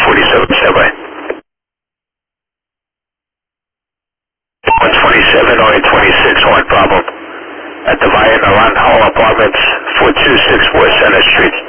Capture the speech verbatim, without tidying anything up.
forty-seven, stand by. one twenty-seven, oh eight twenty-six, one problem. At the Via Naran Hall Apartments, four two six four Center Street.